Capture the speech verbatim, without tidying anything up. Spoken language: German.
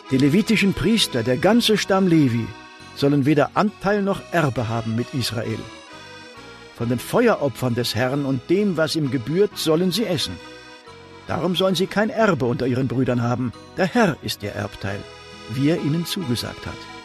Die levitischen Priester, der ganze Stamm Levi, sollen weder Anteil noch Erbe haben mit Israel. Von den Feueropfern des Herrn und dem, was ihm gebührt, sollen sie essen. Darum sollen sie kein Erbe unter ihren Brüdern haben. Der Herr ist ihr Erbteil, wie er ihnen zugesagt hat.